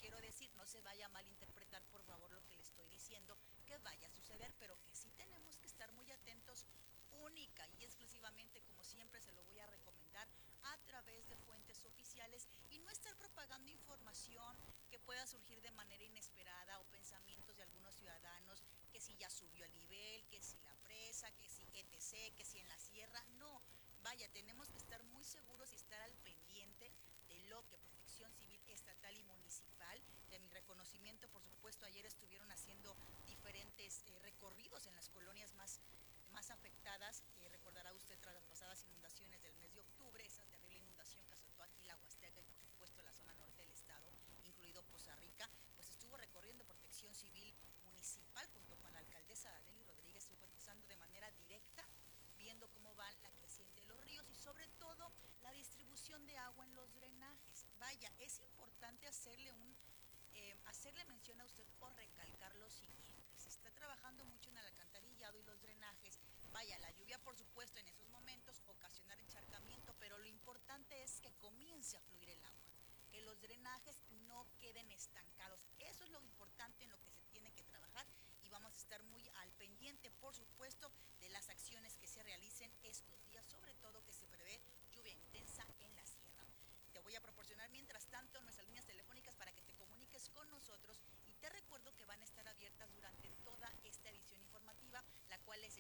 quiero decir, no se vaya a malinterpretar por favor lo que le estoy diciendo que vaya a suceder, pero que sí tenemos que estar muy atentos única y exclusivamente, como siempre se lo voy a recomendar, a través de fuentes oficiales y no estar propagando información que pueda surgir de manera inesperada o pensamientos de algunos ciudadanos que si ya subió el nivel, que si la presa, que si etc., que si en la sierra. No, vaya, tenemos que estar muy seguros y estar al pendiente de lo que Protección Civil Estatal y Municipal, de mi reconocimiento, por supuesto, ayer estuvieron haciendo diferentes recorridos en las colonias más afectadas. Recordará usted tras las pasadas inundaciones del mes de octubre, esa terrible inundación que azotó aquí la Huasteca y por supuesto la zona norte del estado, incluido Poza Rica, pues estuvo recorriendo Protección Civil Municipal junto con la alcaldesa Adeli Rodríguez, supervisando de manera directa, viendo cómo va la creciente de los ríos y sobre todo la distribución de agua en los drenajes. Vaya, es importante hacerle mención a usted o recalcar lo siguiente: se está trabajando mucho en el alcantarillado y los drenajes. Vaya, la lluvia por supuesto en esos momentos ocasionar encharcamiento, pero lo importante es que comience a fluir el agua, que los drenajes no queden estancados. Eso es lo importante en lo que se tiene que trabajar y vamos a estar muy al pendiente, por supuesto, de las acciones que se realicen estos días, sobre todo que se prevé lluvia intensa en la sierra. Te voy a proporcionar mientras tanto nuestras líneas telefónicas para que te comuniques con nosotros y te recuerdo que van a estar abiertas durante toda esta edición informativa, la cual es el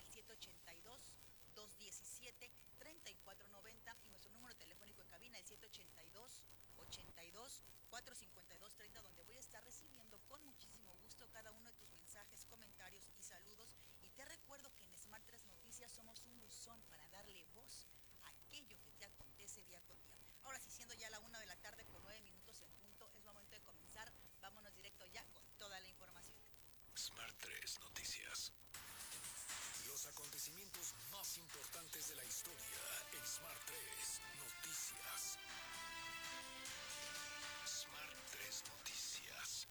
782-217-3490 y nuestro número telefónico en cabina el 782-82-452-30, donde voy a estar recibiendo con muchísimo gusto cada uno de tus mensajes, comentarios y saludos. Y te recuerdo que en Smart 3 Noticias somos un buzón para darle voz a aquello que te acontece día con día. Ahora sí, siendo ya la 1 de la tarde con 9 minutos en punto, es momento de comenzar. Vámonos directo ya con toda la información. Smart 3 Noticias. Los acontecimientos más importantes de la historia en Smart 3 Noticias. Smart 3 Noticias.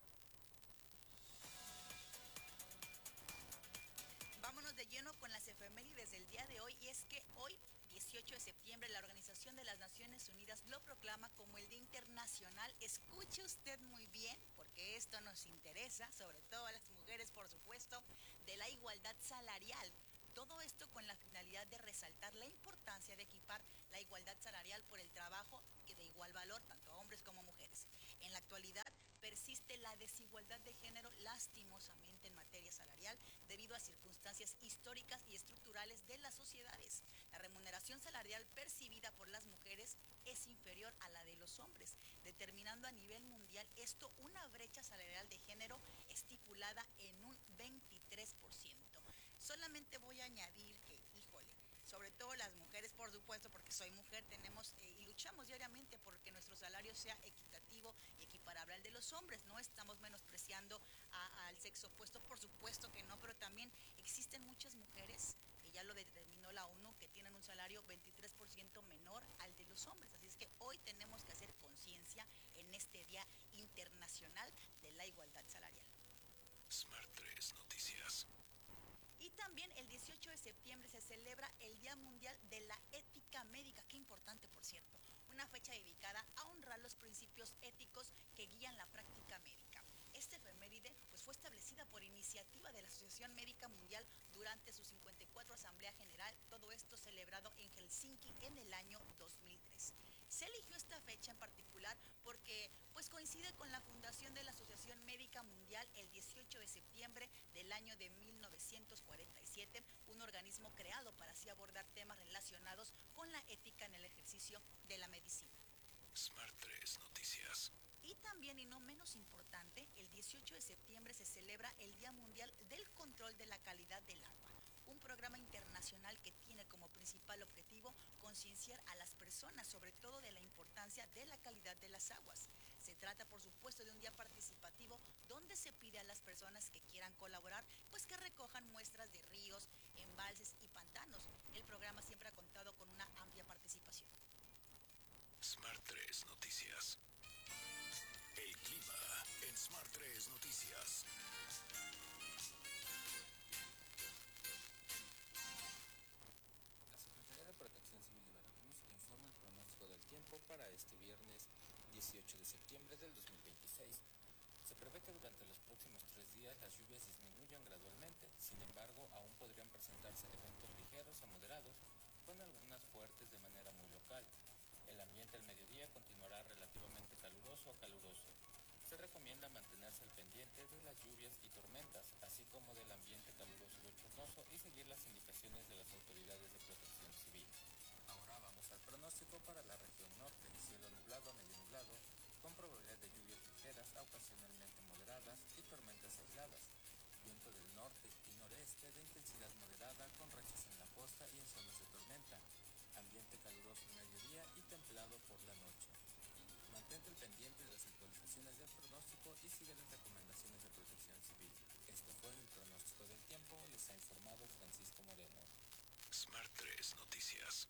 Vámonos de lleno con las efemérides del día de hoy, y es que hoy, 18 de septiembre, la Organización de las Naciones Unidas lo proclama como el Día Internacional, escuche usted muy bien, porque esto nos interesa, sobre todo a las mujeres, por supuesto, de la igualdad salarial. Todo esto con la finalidad de resaltar la importancia de equipar la igualdad salarial por el trabajo que de igual valor, tanto a hombres como a mujeres. En la actualidad persiste la desigualdad de género lastimosamente en materia salarial debido a circunstancias históricas y estructurales de las sociedades. La remuneración salarial percibida por las mujeres es inferior a la de los hombres, determinando a nivel mundial esto una brecha salarial de género estipulada en un 23%. Solamente voy a añadir que, híjole, sobre todo las mujeres, por supuesto, porque soy mujer, tenemos y luchamos diariamente porque nuestro salario sea equitativo y equiparable al de los hombres. No estamos menospreciando al sexo opuesto, por supuesto que no, pero también existen muchas mujeres, que ya lo determinó la ONU, que tienen un salario 23% menor al de los hombres. Así es que hoy tenemos que hacer conciencia en este Día Internacional de la Igualdad Salarial. Smart 3 Noticias. Y también el 18 de septiembre se celebra el Día Mundial de la Ética Médica, qué importante por cierto, una fecha dedicada a honrar los principios éticos que guían la práctica médica. Esta efeméride pues, fue establecida por iniciativa de la Asociación Médica Mundial durante su 54 Asamblea General, todo esto celebrado en Helsinki en el año 2003. Se eligió esta fecha en particular porque pues, coincide con la fundación de la Asociación Médica Mundial el 18 de septiembre del año de 1947, un organismo creado para así abordar temas relacionados con la ética en el ejercicio de la medicina. Smart 3 Noticias. Y también, y no menos importante, el 18 de septiembre se celebra el Día Mundial del Control de la Calidad del Agua, un programa internacional que tiene como principal objetivo concienciar a las personas, sobre todo de la importancia de la calidad de las aguas. Se trata, por supuesto, de un día participativo donde se pide a las personas que quieran colaborar, pues que recojan muestras de ríos, embalses y pantanos. El programa siempre ha contado con una amplia participación. Smart 3 Noticias. El clima en Smart 3 Noticias. La Secretaría de Protección Civil de Veracruz informa el pronóstico del tiempo para este viernes 18 18 de septiembre del 2026. Se prevé que durante los próximos 3 días las lluvias disminuyan gradualmente, sin embargo aún podrían presentarse eventos ligeros a moderados, con algunas fuertes de manera muy local. El ambiente al mediodía continuará relativamente caluroso a caluroso. Se recomienda mantenerse al pendiente de las lluvias y tormentas, así como del ambiente caluroso y bochornoso, y seguir las indicaciones de las autoridades de protección civil. Ahora vamos al pronóstico para la región norte: cielo nublado a medio nublado, con probabilidad de lluvias ligeras a ocasionalmente moderadas y tormentas aisladas. Viento del norte y noreste de intensidad moderada, con rachas en la costa y en zonas de tormenta. Ambiente caluroso al mediodía y templado por la noche. Mantente al pendiente de las actualizaciones del pronóstico y sigue las recomendaciones de protección civil. Este fue el pronóstico del tiempo. Les ha informado Francisco Moreno. Smart 3 Noticias.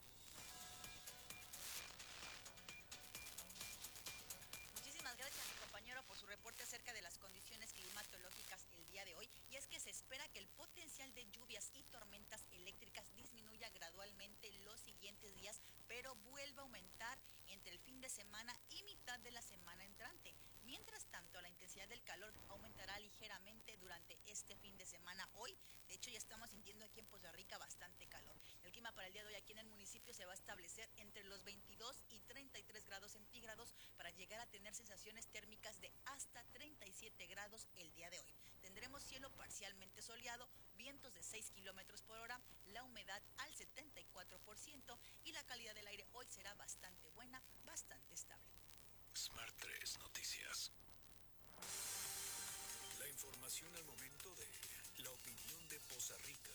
Muchísimas gracias, mi compañero, por su reporte acerca de las condiciones climatológicas el día de hoy. Y es que se espera que el potencial de lluvias y tormentas eléctricas disminuya gradualmente los siguientes días, pero vuelva a aumentar entre el fin de semana y mitad de la semana entrante. Mientras tanto, la intensidad del calor aumentará ligeramente durante este fin de semana. Hoy, de hecho, ya estamos sintiendo aquí en Poza Rica bastante calor. El clima para el día de hoy aquí en el municipio se va a establecer entre los 22 y 33 grados centígrados para llegar a tener sensaciones térmicas de hasta 37 grados el día de hoy. Tendremos cielo parcialmente soleado, vientos de 6 kilómetros por hora, la humedad al 74% y la calidad del aire hoy será bastante buena, bastante estable. Smart 3 Noticias. La información al momento de la opinión de Poza Rica.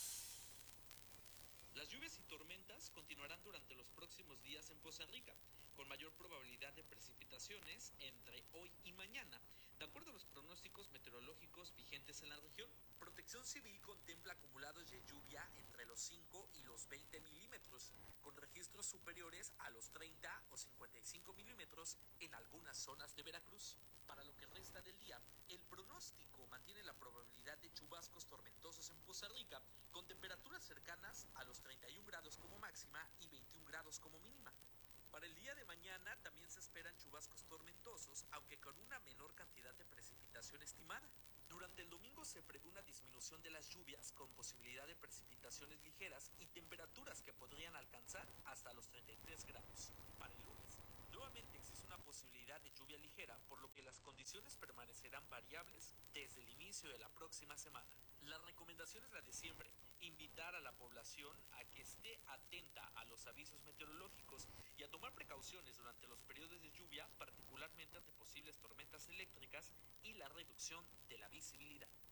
Las lluvias y tormentas continuarán durante los próximos días en Poza Rica, con mayor probabilidad de precipitaciones entre hoy y mañana, de acuerdo a los pronósticos meteorológicos vigentes en la región. Protección Civil contempla acumulados de lluvia entre los 5 y los 20 milímetros, con registros superiores a los 30 o 55 milímetros en algunas zonas de Veracruz. Para lo que resta del día, el pronóstico mantiene la probabilidad de chubascos tormentosos en Poza Rica, con temperaturas cercanas a los 31 grados como máxima y 21 grados como mínima. Para el día de mañana también se esperan chubascos tormentosos, aunque con una menor cantidad de precipitación estimada. Durante el domingo se prevé una disminución de las lluvias, con posibilidad de precipitaciones ligeras y temperaturas que podrían alcanzar hasta los 33 grados. Para el lunes, nuevamente existe una posibilidad de lluvia ligera, por lo que las condiciones permanecerán variables desde el inicio de la próxima semana. La recomendación es la de siempre: invitar a la población a que esté atenta a los avisos meteorológicos y a tomar precauciones durante los periodos de lluvia, particularmente ante posibles tormentas eléctricas y la reducción de la visibilidad.